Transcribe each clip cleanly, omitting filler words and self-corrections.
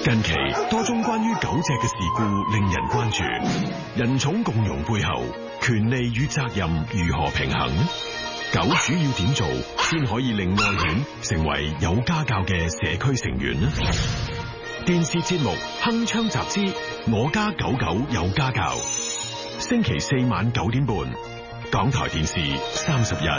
近期多宗關於狗隻嘅事故令人關注，人寵共融背後，權利與責任如何平衡？狗主要點做先可以令愛犬成為有家教嘅社區成員呢？電視節目《鏗鏘集之我家狗狗有家教》，星期四晚9點半，港台電視31。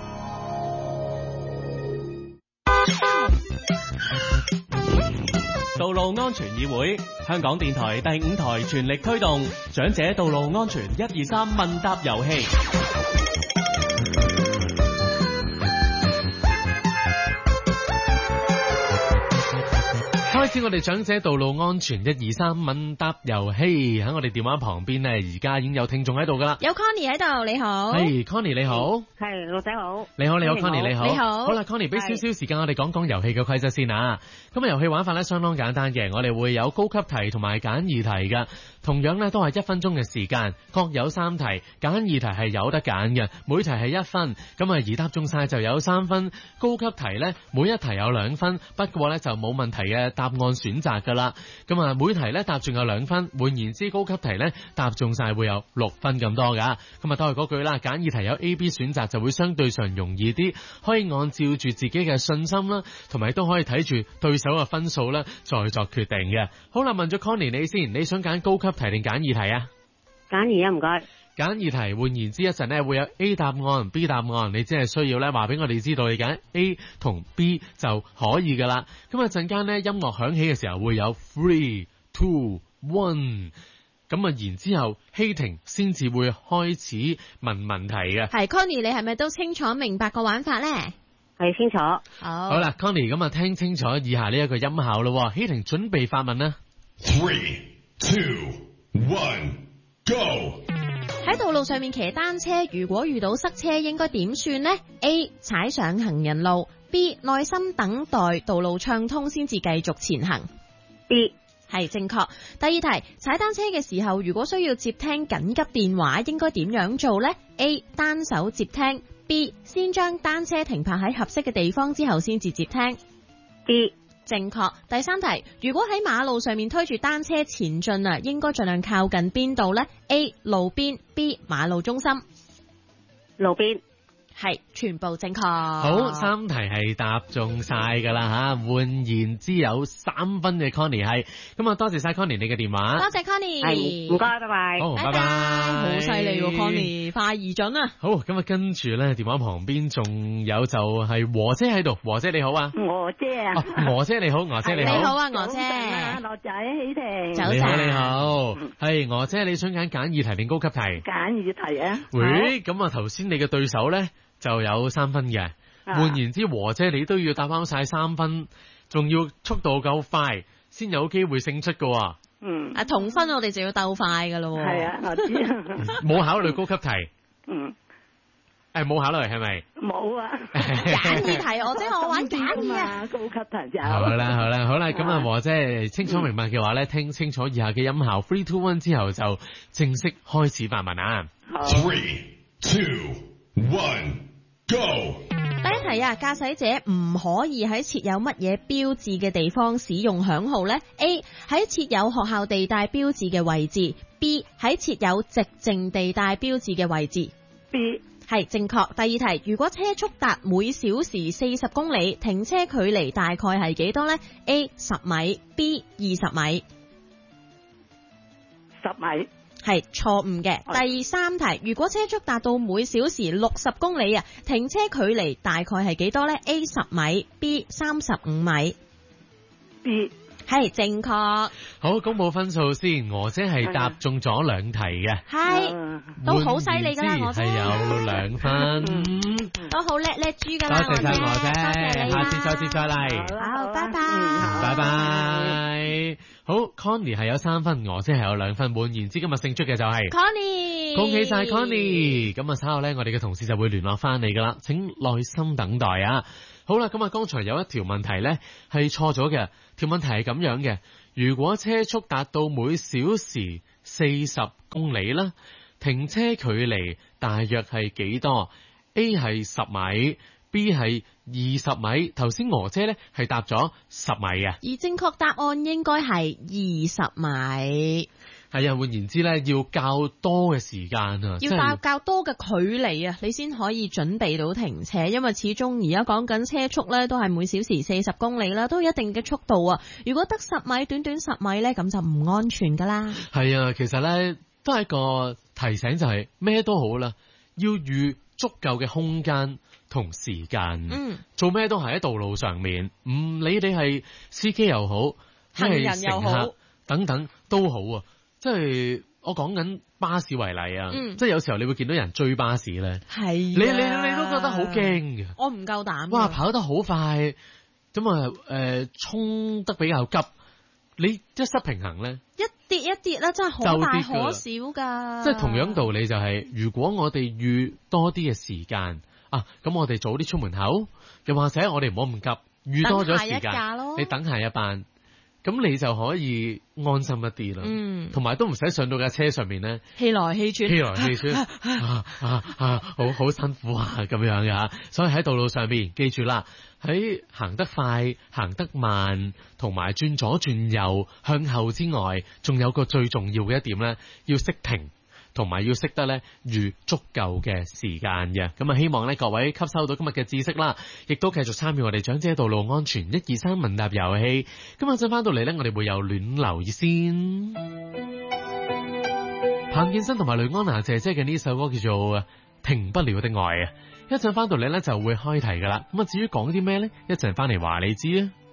道路安全議會，香港電台第5台全力推動長者道路安全123問答遊戲。開始我哋長者道路安全123問答遊戲。喺我哋電話旁邊呢，而家已經有聽眾喺度噶啦。 有 Connie 喺度，你好。 係 Connie 你好。 係老仔好。 你好 Connie 你好。 你好。 好啦 Connie 俾少少時間我哋講講遊戲嘅規則先啊。咁啊遊戲玩法咧相當簡單嘅，我哋會有高級題同埋簡易題噶。同樣咧都係1分鐘嘅時間，各有3題，簡易題係有得揀嘅，每題係1分，咁啊而答中晒就有3分，高級題咧每一題有2分，不過咧就冇問題嘅答案選擇噶啦，咁啊每題咧答中有2分，換言之高級題咧答中晒會有6分咁多噶，咁啊都係嗰句啦，簡易題有 A、B 選擇就會相對上容易啲，可以按照住自己嘅信心啦，同埋都可以睇住對手嘅分數啦，再作決定嘅。好啦，問咗 Connie 你先，你想揀高級題定簡易題啊？ 簡易啊，唔該。 簡易題，換言之一陣咧會有 A 答案 B 答案，你只係需要咧話俾我哋知道你揀 A 同 B 就可以噶啦。咁啊陣間咧音樂響起嘅時候會有 3、2、1，咁啊然之後希婷先至會開始問問題嘅。 係 Connie，你係咪都清楚明白個玩法咧？ 係清楚。 好啦 Connie， 咁啊聽清楚以下呢一個音效咯，希婷準備發問啦。 3、2、1 Go！ 喺道路上面騎單車，如果遇到塞車應該點算呢？ A 踩上行人路， B 耐心等待道路暢通先至繼續前行。 B 係正確。第二題，踩單車嘅時候如果需要接聽緊急電話應該點樣做呢？ A 單手接聽， B 先將單車停泊喺合適嘅地方之後先至接聽。 B 正確。第三題，如果喺馬路上面推住單車前進啊，應該盡量靠近邊度呢？ A 路邊， B 馬路中心。 路邊。 係全部正確。 好，3題係答中晒噶啦吓，換言之有3分嘅 Connie 係，咁啊多謝晒 Connie 你嘅電話。 多謝 Connie。 係，唔該，拜拜。 好，拜拜。 好犀利喎 Connie，快而準啊。 好，咁啊跟住咧電話旁邊仲有就係和姐喺度，和姐你好啊。 娥姐啊。 娥姐你好，娥姐你好。 你好啊，娥姐。 樂仔希婷。 早晨。 你好你好。係娥姐，你想揀簡易題定高級題？ 簡易題啊。 喂，咁啊頭先你嘅對手咧就有3分嘅，換言之和姐你都要答啱晒3分，仲要速度夠快先有機會勝出噶。 同分我哋就要鬥快噶咯。 係啊，我知。 冇考慮高級題。冇考慮係咪？ 冇啊。 簡易題我即係我玩簡易啊， 高級題就。 好啦，咁啊和姐清楚明白嘅話咧，聽清楚以下嘅音效 3、2、1之後就正式開始發問啊。 3、2、1 Go！ 第一題啊，駕駛者唔可以喺設有乜嘢標誌嘅地方使用響號呢？ A 喺設有學校地帶標誌嘅位置， B 喺設有直徑地帶標誌嘅位置。 B 係正確。第二題，如果車速達每小時40公里，停車距離大概係幾多呢？ A 10米， B 20米。 10米。 係錯誤嘅。第三題，如果車速達到每小時60公里啊，停車距離大概係幾多呢？ A 10米， B 35米。 B 係正確。 好，公布分數先，娥姐係答中咗2題嘅， 係都好犀利噶啦，娥姐係有2分， 都好叻豬噶啦， 多謝晒娥姐， 多謝你， 下次再嚟， 好，拜拜， 拜拜。好 Connie 係有3分，娥姐係有2分，換言之今日勝出嘅就係 Connie， 恭喜晒 Connie。咁啊稍後咧我哋嘅同事就會聯絡翻你噶啦，請耐心等待啊。好啦，咁啊剛才有一條問題咧係錯咗嘅，條問題係咁樣嘅，如果車速達到每小時40公里啦，停車距離大約係幾多？ A 係10米 B 係20米，頭先娥姐咧係答咗10米啊。 而正確答案應該係20米。 係啊，換言之咧，要較多嘅時間啊， 要較多嘅距離啊，你先可以準備到停車，因為始終而家講緊車速咧都係每小時40公里啦，都有一定嘅速度啊。如果得10米，短短10米咧，咁就唔安全噶啦。 係啊，其實咧都係一個提醒，就係咩都好啦，要預足夠嘅空間同時間。做咩都係喺道路上面，唔理你係司機又好， 行人又好， 等等都好啊。即係我講緊巴士為例啊，即係有時候你會見到人追巴士咧，你都覺得好驚嘅。 我唔夠膽。 哇，跑得好快，咁啊衝得比較急，你一失平衡咧， 一跌一跌啦，真係好大可小噶。 即係同樣道理就係，如果我哋預多啲嘅時間啊，咁我哋早啲出門口，又或者我哋唔好咁急，預多咗時間，你等下一班。咁你就可以安心一啲啦，同埋都唔使上到架車上面咧， 氣來氣喘， 好辛苦啊咁樣嘅。所以喺道路上面，記住啦，喺行得快、行得慢，同埋轉左轉右、向後之外，仲有個最重要嘅一點咧，要識停。同埋要識得咧預足夠嘅時間嘅，咁啊希望咧各位吸收到今日嘅知識啦，亦都繼續參與我哋長者道路安全123問答遊戲。今日陣翻到嚟咧，我哋會有暖流先。彭健新同埋雷安娜姐姐嘅呢首歌叫做《停不了的愛》啊，一陣翻到嚟咧就會開題噶啦。咁啊至於講啲咩咧，一陣翻嚟話你知啊。